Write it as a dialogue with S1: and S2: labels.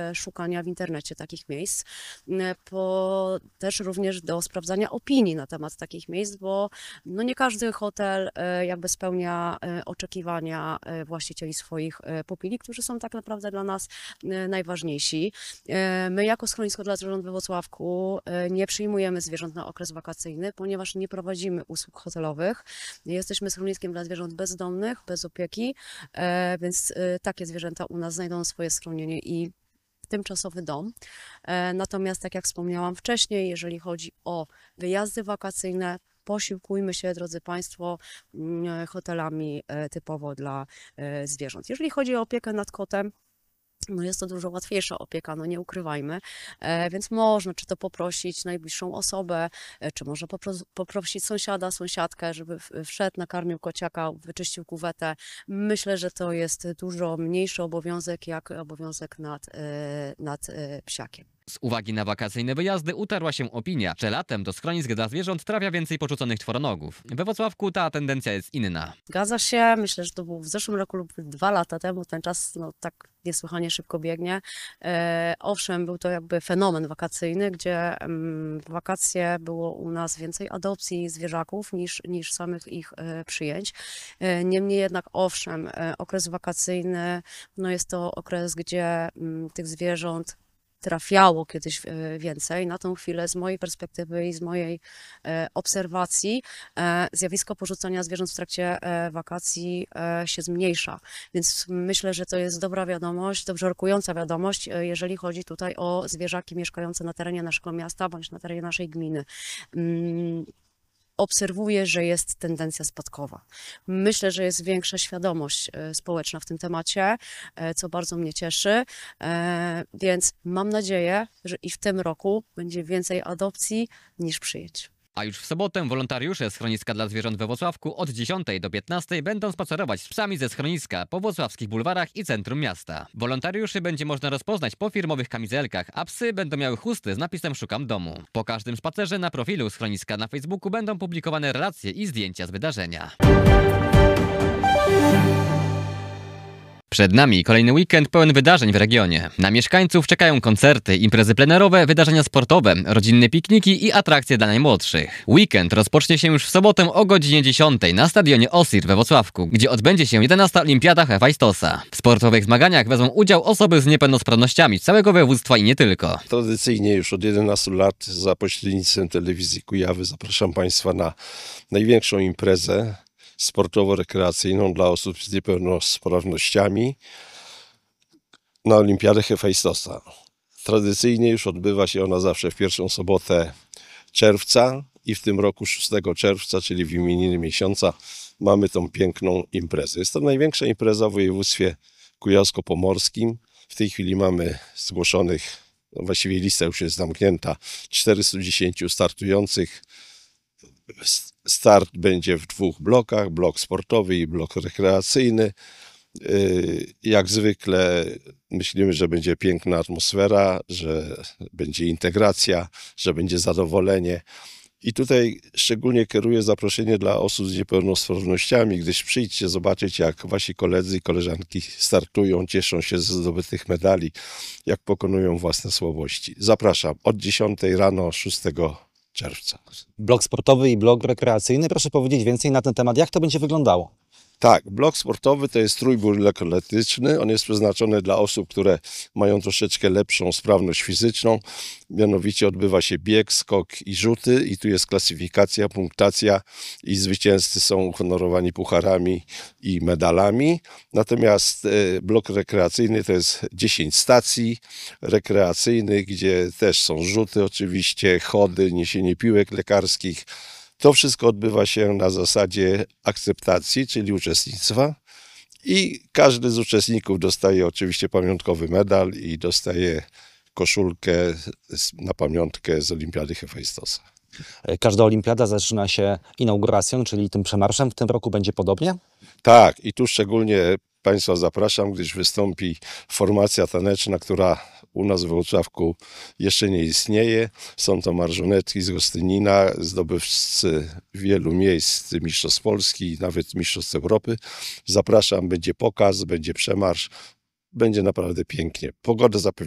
S1: szukania w internecie takich miejsc, też również do sprawdzania opinii na temat takich miejsc, bo no nie każdy hotel jakby spełnia oczekiwania właścicieli swoich pupili, którzy są tak naprawdę dla nas najważniejsi. My jako schronisko dla zwierząt we Włocławku nie przyjmujemy zwierząt na okres wakacyjny, ponieważ nie prowadzimy usług hotelowych. Jesteśmy schroniskiem dla zwierząt bezdomnych, bez opieki, więc takie zwierzęta u nas znajdą swoje schronienie i tymczasowy dom. Natomiast, tak jak wspomniałam wcześniej, jeżeli chodzi o wyjazdy wakacyjne, posiłkujmy się, drodzy Państwo, hotelami typowo dla zwierząt. Jeżeli chodzi o opiekę nad kotem, no jest to dużo łatwiejsza opieka, no nie ukrywajmy, więc można czy to poprosić najbliższą osobę, czy można poprosić sąsiada, sąsiadkę, żeby wszedł, nakarmił kociaka, wyczyścił kuwetę. Myślę, że to jest dużo mniejszy obowiązek, jak obowiązek nad psiakiem.
S2: Z uwagi na wakacyjne wyjazdy utarła się opinia, że latem do schronisk dla zwierząt trafia więcej porzuconych czworonogów. We Włocławku ta tendencja jest inna.
S1: Zgadza się, myślę, że to było w zeszłym roku lub 2 lata temu, ten czas no, tak niesłychanie szybko biegnie. Owszem, był to jakby fenomen wakacyjny, gdzie w wakacje było u nas więcej adopcji zwierzaków niż samych ich przyjęć. Niemniej jednak owszem, okres wakacyjny no jest to okres, gdzie tych zwierząt trafiało kiedyś więcej. Na tą chwilę z mojej perspektywy i z mojej obserwacji zjawisko porzucania zwierząt w trakcie wakacji się zmniejsza. Więc myślę, że to jest dobra wiadomość, dobrze rokująca wiadomość, jeżeli chodzi tutaj o zwierzaki mieszkające na terenie naszego miasta bądź na terenie naszej gminy. Obserwuję, że jest tendencja spadkowa. Myślę, że jest większa świadomość społeczna w tym temacie, co bardzo mnie cieszy, więc mam nadzieję, że i w tym roku będzie więcej adopcji niż przyjęć.
S2: A już w sobotę wolontariusze schroniska dla zwierząt we Włocławku od 10 do 15 będą spacerować z psami ze schroniska po włocławskich bulwarach i centrum miasta. Wolontariuszy będzie można rozpoznać po firmowych kamizelkach, a psy będą miały chusty z napisem "Szukam domu". Po każdym spacerze na profilu schroniska na Facebooku będą publikowane relacje i zdjęcia z wydarzenia. Przed nami kolejny weekend pełen wydarzeń w regionie. Na mieszkańców czekają koncerty, imprezy plenerowe, wydarzenia sportowe, rodzinne pikniki i atrakcje dla najmłodszych. Weekend rozpocznie się już w sobotę o godzinie 10 na stadionie Osir we Włocławku, gdzie odbędzie się 11. Olimpiada Hefajstosa. W sportowych zmaganiach wezmą udział osoby z niepełnosprawnościami z całego województwa i nie tylko.
S3: Tradycyjnie już od 11 lat za pośrednictwem telewizji Kujawy zapraszam Państwa na największą imprezę sportowo-rekreacyjną dla osób z niepełnosprawnościami na Olimpiadę Hefajstosa. Tradycyjnie już odbywa się ona zawsze w pierwszą sobotę czerwca i w tym roku 6 czerwca, czyli w imieniny miesiąca, mamy tą piękną imprezę. Jest to największa impreza w województwie kujawsko-pomorskim. W tej chwili mamy zgłoszonych, właściwie lista już jest zamknięta, 410 startujących. Start będzie w 2 blokach, blok sportowy i blok rekreacyjny. Jak zwykle myślimy, że będzie piękna atmosfera, że będzie integracja, że będzie zadowolenie. I tutaj szczególnie kieruję zaproszenie dla osób z niepełnosprawnościami, gdyż przyjdźcie zobaczyć, jak wasi koledzy i koleżanki startują, cieszą się ze zdobytych medali, jak pokonują własne słabości. Zapraszam od 10 rano 6 czerwca.
S4: Blok sportowy i blok rekreacyjny. Proszę powiedzieć więcej na ten temat. Jak to będzie wyglądało?
S3: Tak, blok sportowy to jest trójbój lekkoatletyczny. On jest przeznaczony dla osób, które mają troszeczkę lepszą sprawność fizyczną. Mianowicie odbywa się bieg, skok i rzuty i tu jest klasyfikacja, punktacja i zwycięzcy są uhonorowani pucharami i medalami. Natomiast blok rekreacyjny to jest 10 stacji rekreacyjnych, gdzie też są rzuty oczywiście, chody, niesienie piłek lekarskich. To wszystko odbywa się na zasadzie akceptacji, czyli uczestnictwa i każdy z uczestników dostaje oczywiście pamiątkowy medal i dostaje koszulkę na pamiątkę z Olimpiady Hefajstosa.
S4: Każda olimpiada zaczyna się inauguracją, czyli tym przemarszem. W tym roku będzie podobnie?
S3: Tak, i tu szczególnie Państwa zapraszam, gdyż wystąpi formacja taneczna, która u nas w Włocławku jeszcze nie istnieje. Są to marżonetki z Gostynina, zdobywcy wielu miejsc mistrzostw Polski, nawet mistrzostw Europy. Zapraszam, będzie pokaz, będzie przemarsz, będzie naprawdę pięknie. Pogoda zapewne